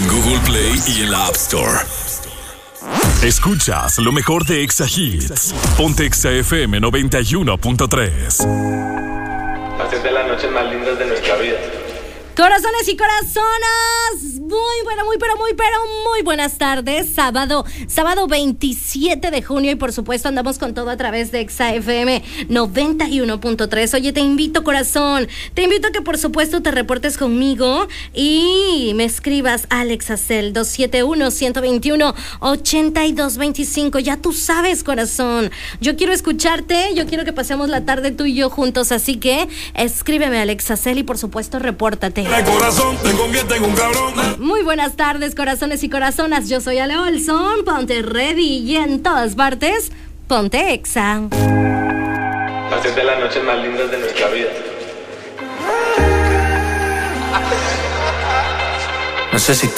en Google Play y en la App Store. Escuchas lo mejor de Exa Hits. Ponte Exa FM 91.3. Hacer de las noches más lindas de nuestra vida. Corazones y corazonas, muy buenas tardes. Sábado 27 de junio y por supuesto andamos con todo a través de Exa FM 91.3. Oye, te invito, corazón, te invito a que por supuesto te reportes conmigo y me escribas Alex Acel 271-121-8225. Ya tú sabes, corazón, yo quiero escucharte, yo quiero que pasemos la tarde tú y yo juntos, así que escríbeme Alex Acel y por supuesto repórtate. De corazón te convierte en un cabrón. Muy buenas tardes, corazones y corazonas. Yo soy Ale Olson. Ponte ready y en todas partes, ponte Exa. Hacer de las noches más lindas de nuestra vida. No sé si